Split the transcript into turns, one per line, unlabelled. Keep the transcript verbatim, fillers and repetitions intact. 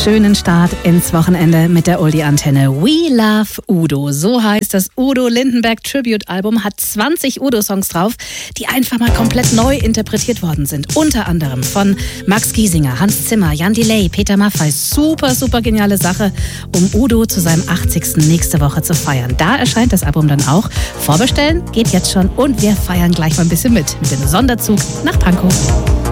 schönen Start ins Wochenende mit der Oldie-Antenne. We Love Udo. So heißt das Udo Lindenberg Tribute-Album. Hat zwanzig Udo-Songs drauf, die einfach mal komplett neu interpretiert worden sind. Unter anderem von Max Giesinger, Hans Zimmer, Jan Delay, Peter Maffay. Super, super geniale Sache, um Udo zu seinem achtzigsten nächste Woche zu feiern. Da erscheint das Album dann auch. Vorbestellen geht jetzt schon und wir feiern gleich mal ein bisschen mit. Mit dem Sonderzug nach Pankow.